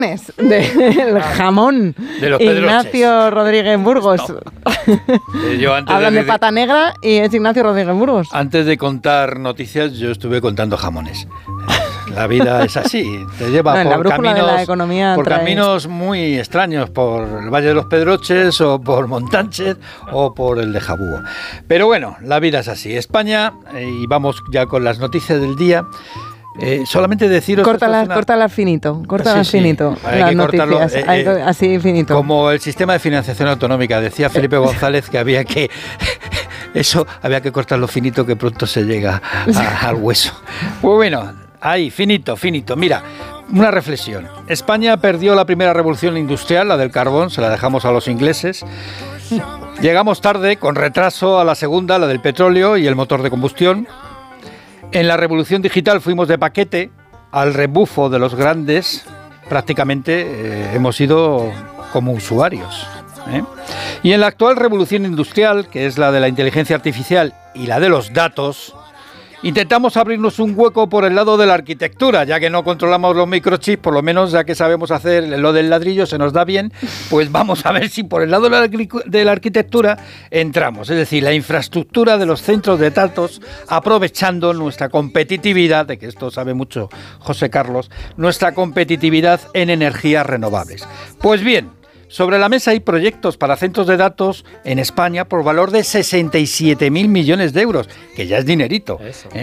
del jamón de los Ignacio Rodríguez Burgos. Hablan de pata negra y es Ignacio Rodríguez Burgos. Antes de contar noticias, yo estuve contando jamones. La vida es así, te lleva por caminos muy extraños, por el Valle de los Pedroches o por Montánchez o por el de Jabúo. Pero bueno, la vida es así. España, y vamos ya con las noticias del día. Solamente deciros... Córtalas finito, finito. Las noticias, así finito. Como el sistema de financiación autonómica, decía Felipe González que había que... Eso había que cortarlo finito, que pronto se llega al hueso. Pues bueno, ahí, finito. Mira, una reflexión. España perdió la primera revolución industrial, la del carbón, se la dejamos a los ingleses. Llegamos tarde, con retraso, a la segunda, la del petróleo y el motor de combustión. En la revolución digital fuimos de paquete al rebufo de los grandes, prácticamente hemos ido como usuarios. Y en la actual revolución industrial, que es la de la inteligencia artificial y la de los datos, intentamos abrirnos un hueco por el lado de la arquitectura, ya que no controlamos los microchips, por lo menos ya que sabemos hacer lo del ladrillo, se nos da bien, pues vamos a ver si por el lado de la arquitectura entramos, es decir, la infraestructura de los centros de datos, aprovechando nuestra competitividad, de que esto sabe mucho José Carlos, nuestra competitividad en energías renovables. Pues bien, sobre la mesa hay proyectos para centros de datos en España por valor de 67.000 millones de euros, que ya es dinerito.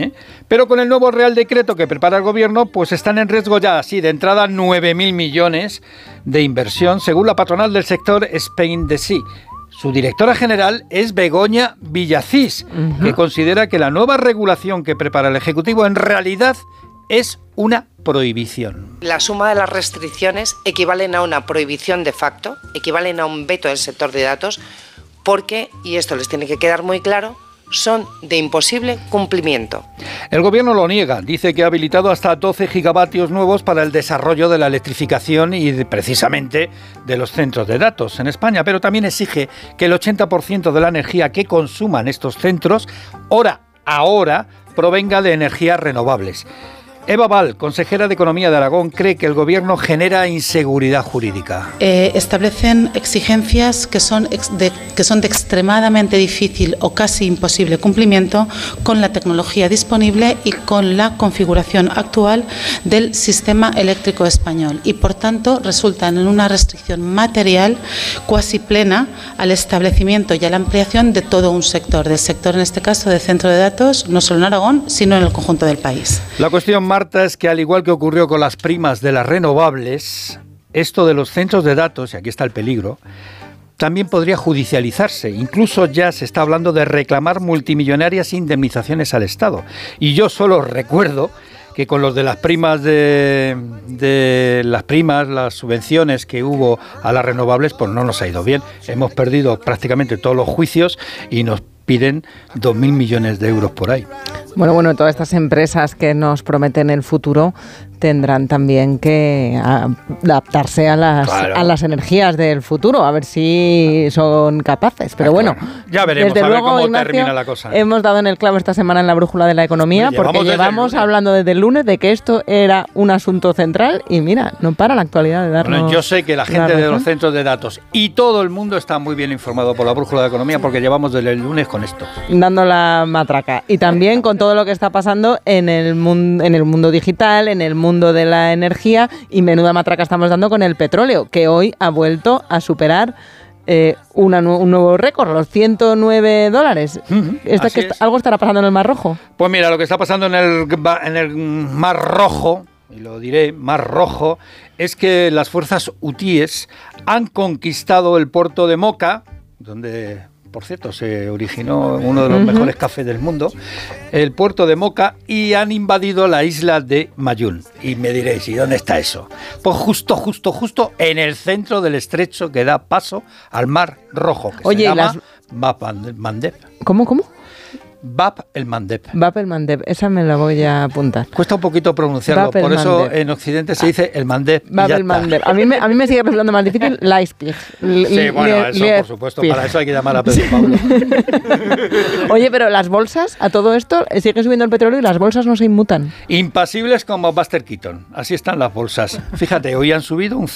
Pero con el nuevo Real Decreto que prepara el Gobierno, pues están en riesgo ya, así de entrada, 9.000 millones de inversión, según la patronal del sector Spain de Sea. Su directora general es Begoña Villacís, que considera que la nueva regulación que prepara el Ejecutivo en realidad es una prohibición. La suma de las restricciones equivalen a una prohibición de facto, equivalen a un veto del sector de datos, porque, y esto les tiene que quedar muy claro, son de imposible cumplimiento. El Gobierno lo niega, dice que ha habilitado hasta 12 gigavatios nuevos para el desarrollo de la electrificación y precisamente de los centros de datos en España, pero también exige que el 80% de la energía que consuman estos centros, hora a hora, provenga de energías renovables. Eva Val, consejera de Economía de Aragón, cree que el Gobierno genera inseguridad jurídica. Establecen exigencias que son de extremadamente difícil o casi imposible cumplimiento con la tecnología disponible y con la configuración actual del sistema eléctrico español y, por tanto, resultan en una restricción material cuasi plena al establecimiento y a la ampliación de todo un sector, del sector en este caso de centro de datos, no solo en Aragón, sino en el conjunto del país. La cuestión, Marta, es que al igual que ocurrió con las primas de las renovables, esto de los centros de datos, y aquí está el peligro, también podría judicializarse. Incluso ya se está hablando de reclamar multimillonarias indemnizaciones al Estado. Y yo solo recuerdo que con los de las primas las subvenciones que hubo a las renovables, pues no nos ha ido bien. Hemos perdido prácticamente todos los juicios y nos piden 2.000 millones de euros por ahí. Bueno, todas estas empresas que nos prometen el futuro tendrán también que adaptarse a las energías del futuro, a ver si son capaces. Pero bueno, ya veremos, desde luego, cómo Ignacio, termina la cosa. Hemos dado en el clavo esta semana en la brújula de la economía, porque llevamos hablando desde el lunes de que esto era un asunto central y mira, no para la actualidad de darnos. Bueno, yo sé que la gente de los centros de datos y todo el mundo está muy bien informado por la brújula de economía, porque llevamos desde el lunes con esto. Dando la matraca. Y también con todo lo que está pasando en el mundo digital, en el mundo de la energía, y menuda matraca estamos dando con el petróleo, que hoy ha vuelto a superar un nuevo récord, los $109. ¿Algo estará pasando en el Mar Rojo? Pues mira, lo que está pasando en el Mar Rojo, y lo diré, Mar Rojo, es que las fuerzas hutíes han conquistado el puerto de Moca, donde, por cierto, se originó uno de los mejores cafés del mundo, el puerto de Moca, y han invadido la isla de Mayún. Y me diréis, ¿y dónde está eso? Pues justo en el centro del estrecho que da paso al Mar Rojo, que se llama Bab el-Mandeb. ¿Cómo? Bab el-Mandeb. Bab el-Mandeb, esa me la voy a apuntar. Cuesta un poquito pronunciarlo, por eso en Occidente se dice el Mandeb. Bab el-Mandeb. A mí me sigue resultando más difícil Leipzig. Sí, bueno, eso por supuesto, para eso hay que llamar a Pedro Pablo. Oye, pero las bolsas, a todo esto, sigue subiendo el petróleo y las bolsas no se inmutan. Impasibles como Buster Keaton, así están las bolsas. Fíjate, hoy han subido un